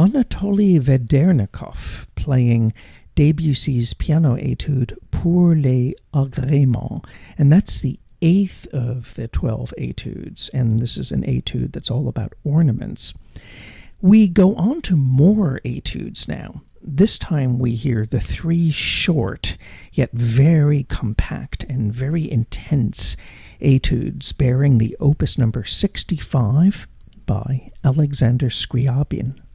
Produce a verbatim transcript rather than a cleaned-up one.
Anatoly Vedernikov playing Debussy's piano etude Pour les Agréments, and that's the eighth of the twelve etudes, and this is an etude that's all about ornaments. We go on to more etudes now. This time we hear the three short, yet very compact and very intense etudes bearing the opus number sixty-five by Alexander Scriabin.